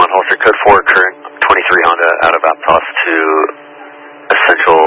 Holster, code 4, current 23 Honda out of Aptos to Essential